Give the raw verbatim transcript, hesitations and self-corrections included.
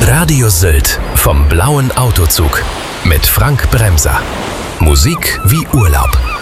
Radio Sylt vom blauen Autozug mit Frank Bremser. Musik wie Urlaub.